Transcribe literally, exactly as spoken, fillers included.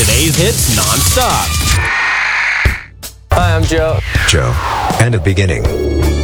today's hits nonstop. Hi, I'm Joe. Joe. And a beginning.